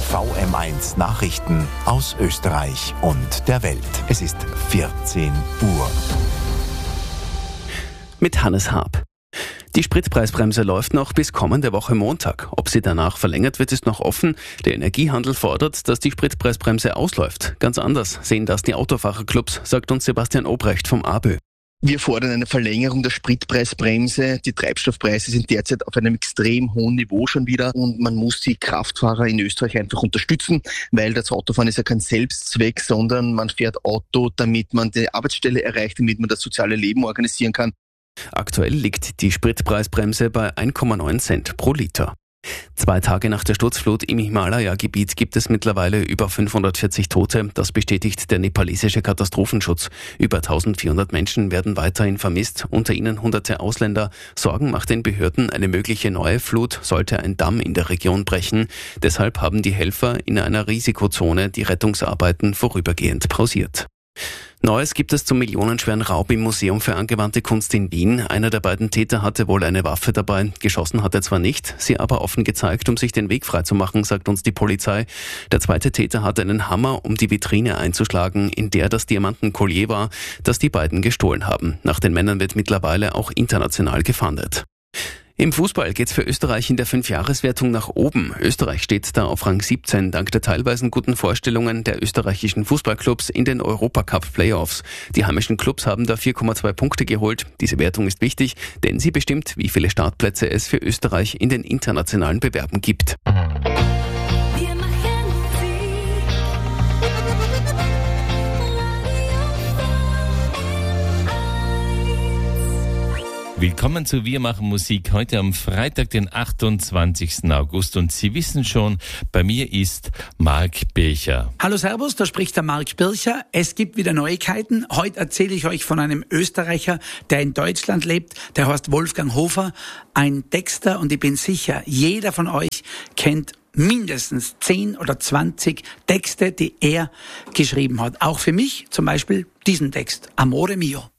VM1 Nachrichten aus Österreich und der Welt. Es ist 14 Uhr. Mit Hannes Haab. Die Spritpreisbremse läuft noch bis kommende Woche Montag. Ob sie danach verlängert wird, ist noch offen. Der Energiehandel fordert, dass die Spritpreisbremse ausläuft. Ganz anders sehen das die Autofahrerclubs, sagt uns Sebastian Obrecht vom ABÖ. Wir fordern eine Verlängerung der Spritpreisbremse. Die Treibstoffpreise sind derzeit auf einem extrem hohen Niveau schon wieder und man muss die Kraftfahrer in Österreich einfach unterstützen, weil das Autofahren ist ja kein Selbstzweck, sondern man fährt Auto, damit man die Arbeitsstelle erreicht, damit man das soziale Leben organisieren kann. Aktuell liegt die Spritpreisbremse bei 1,9 Cent pro Liter. 2 Tage nach der Sturzflut im Himalaya-Gebiet gibt es mittlerweile über 540 Tote. Das bestätigt der nepalesische Katastrophenschutz. Über 1400 Menschen werden weiterhin vermisst, unter ihnen hunderte Ausländer. Sorgen macht den Behörden eine mögliche neue Flut, sollte ein Damm in der Region brechen. Deshalb haben die Helfer in einer Risikozone die Rettungsarbeiten vorübergehend pausiert. Neues gibt es zum millionenschweren Raub im Museum für angewandte Kunst in Wien. Einer der beiden Täter hatte wohl eine Waffe dabei. Geschossen hat er zwar nicht, sie aber offen gezeigt, um sich den Weg freizumachen, sagt uns die Polizei. Der zweite Täter hatte einen Hammer, um die Vitrine einzuschlagen, in der das Diamantenkollier war, das die beiden gestohlen haben. Nach den Männern wird mittlerweile auch international gefahndet. Im Fußball geht's für Österreich in der 5-Jahres-Wertung nach oben. Österreich steht da auf Rang 17 dank der teilweise guten Vorstellungen der österreichischen Fußballclubs in den Europacup-Playoffs. Die heimischen Clubs haben da 4,2 Punkte geholt. Diese Wertung ist wichtig, denn sie bestimmt, wie viele Startplätze es für Österreich in den internationalen Bewerben gibt. Willkommen zu Wir machen Musik heute am Freitag, den 28. August. Und Sie wissen schon, bei mir ist Marc Bircher. Hallo Servus, da spricht der Marc Bircher. Es gibt wieder Neuigkeiten. Heute erzähle ich euch von einem Österreicher, der in Deutschland lebt. Der heißt Wolfgang Hofer, ein Texter. Und ich bin sicher, jeder von euch kennt mindestens 10 oder 20 Texte, die er geschrieben hat. Auch für mich zum Beispiel diesen Text, Amore Mio.